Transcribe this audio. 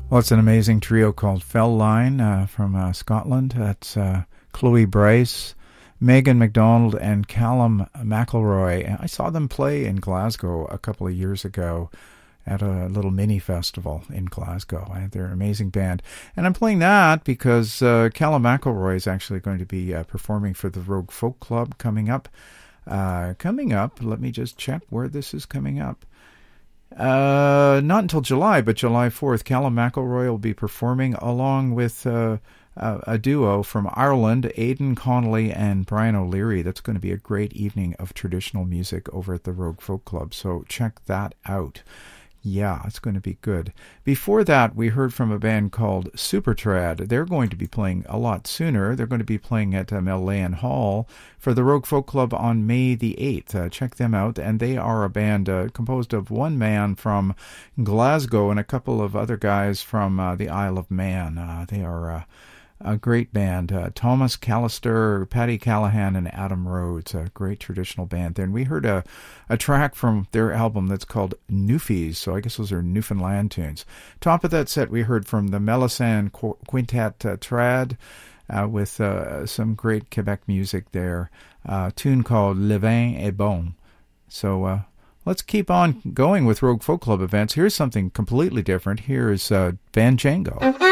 Well, it's an amazing trio called Fellline from Scotland. That's Chloe Bryce, Megan MacDonald, and Callum McElroy. I saw them play in Glasgow a couple of years ago at a little mini festival in Glasgow. They're an amazing band. And I'm playing that because Callum McElroy is actually going to be performing for the Rogue Folk Club coming up. Let me just check where this is coming up. Not until July, but July 4th, Callum McElroy will be performing along with a duo from Ireland, Aidan Connolly and Brian O'Leary. That's going to be a great evening of traditional music over at the Rogue Folk Club, so check that out. Yeah, it's going to be good. Before that, we heard from a band called Supertrad. They're going to be playing a lot sooner. They're going to be playing at Mellon Hall for the Rogue Folk Club on May the 8th. Check them out. And they are a band composed of one man from Glasgow and a couple of other guys from the Isle of Man. They are a great band. Thomas Callister, Paddy Callahan, and Adam Rhodes. A great traditional band there. And we heard a track from their album that's called Newfies. So I guess those are Newfoundland tunes. Top of that set, we heard from the Melisande Quintet Trad with some great Quebec music there. A tune called Le Vin est Bon. So let's keep on going with Rogue Folk Club events. Here's something completely different. Here's Van Django.